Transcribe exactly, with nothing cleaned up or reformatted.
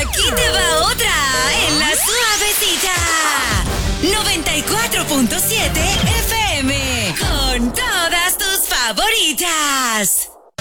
Aquí te va otra en la suavecita. noventa y cuatro punto siete F M. Con todas tus favoritas.